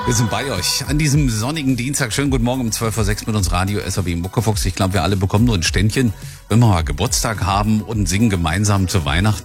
Wir sind bei euch an diesem sonnigen Dienstag. Schönen guten Morgen um 12:06 Uhr mit uns Radio SAW Muckefuchs. Ich glaube, wir alle bekommen nur ein Ständchen, wenn wir mal Geburtstag haben und singen gemeinsam zu Weihnachten.